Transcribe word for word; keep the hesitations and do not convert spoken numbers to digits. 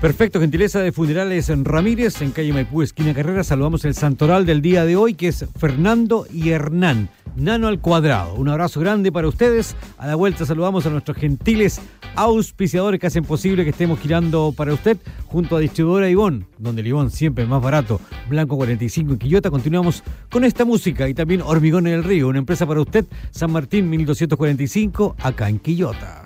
Perfecto, gentileza de Funerales en Ramírez, en calle Maipú, esquina Carrera. Saludamos el santoral del día de hoy, que es Fernando y Hernán, Nano al cuadrado. Un abrazo grande para ustedes. A la vuelta saludamos a nuestros gentiles auspiciadores que hacen posible que estemos girando para usted, junto a Distribuidora Ivón, donde el Ivón siempre es más barato. Blanco cuarenta y cinco en Quillota. Continuamos con esta música y también Hormigón en el Río, una empresa para usted, San Martín mil doscientos cuarenta y cinco, acá en Quillota.